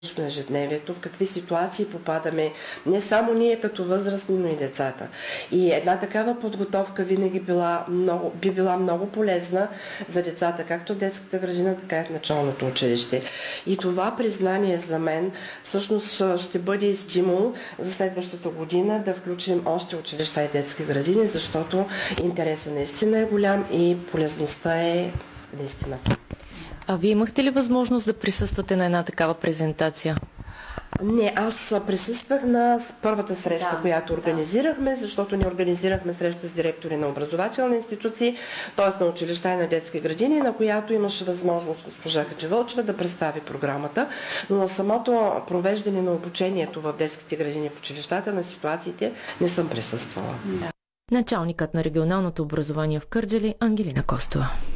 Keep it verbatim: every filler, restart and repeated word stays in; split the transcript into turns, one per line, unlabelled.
на ежедневието, в какви ситуации попадаме не само ние като възрастни, но и децата. И една такава подготовка винаги била много, би била много полезна за децата, както в детската градина, така и в началното училище. И това признание за мен всъщност ще бъде стимул за следващата година да включим още училища и детски градини, защото интересът наистина е голям и полезността е наистина.
А вие имахте ли възможност да присъствате на една такава презентация?
Не, аз присъствах на първата среща, да, която организирахме, защото не организирахме среща с директори на образователни институции, т.е. на училища и на детски градини, на която имаше възможност госпожа Хадживълчева да представи програмата, но на самото провеждане на обучението в детските градини в училищата на ситуациите не съм присъствала.
Да. Началникът на регионалното образование в Кърджали Ангелина Костова.